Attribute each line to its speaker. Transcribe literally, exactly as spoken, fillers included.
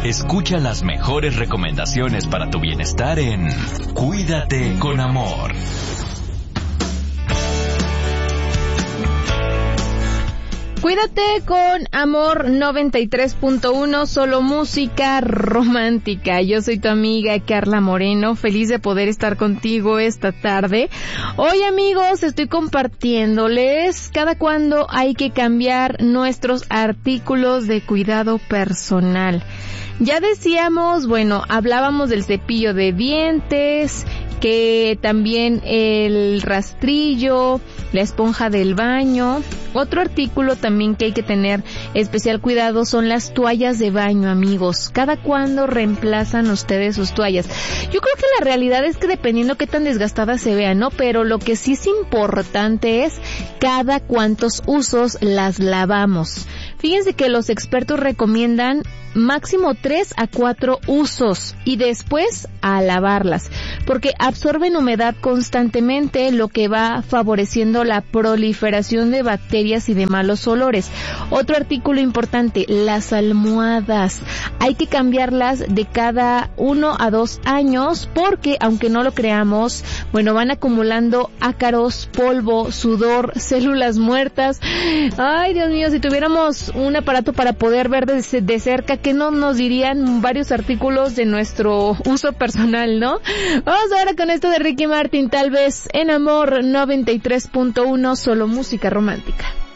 Speaker 1: Escucha las mejores recomendaciones para tu bienestar en Cuídate con Amor.
Speaker 2: Cuídate con Amor noventa y tres punto uno, solo música romántica. Yo soy tu amiga Carla Moreno, feliz de poder estar contigo esta tarde. Hoy, amigos, estoy compartiéndoles cada cuándo hay que cambiar nuestros artículos de cuidado personal. Ya decíamos, bueno, hablábamos del cepillo de dientes, que también el rastrillo, la esponja del baño. Otro artículo también que hay que tener especial cuidado son las toallas de baño, amigos. ¿Cada cuándo reemplazan ustedes sus toallas? Yo creo que la realidad es que dependiendo qué tan desgastadas se vean, ¿no? Pero lo que sí es importante es cada cuántos usos las lavamos. Fíjense que los expertos recomiendan máximo tres a cuatro usos y después a lavarlas, porque absorben humedad constantemente, lo que va favoreciendo la proliferación de bacterias y de malos olores. Otro artículo importante, las almohadas. Hay que cambiarlas de cada uno a dos años porque, aunque no lo creamos, bueno, van acumulando ácaros, polvo, sudor, células muertas. Ay, Dios mío, si tuviéramos un aparato para poder ver de, de cerca, ¿qué no nos dirían varios artículos de nuestro uso personal, no? Vamos ahora con esto de Ricky Martin, tal vez en Amor noventa y tres punto uno, solo música romántica.